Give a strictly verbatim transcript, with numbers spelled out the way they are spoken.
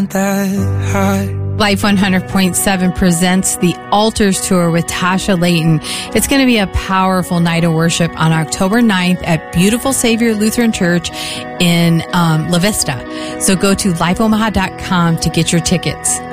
that high. Life one hundred point seven presents the Altars Tour with Tasha Layton. It's going to be a powerful night of worship on October ninth at Beautiful Savior Lutheran Church in um, La Vista. So go to life omaha dot com to get your tickets.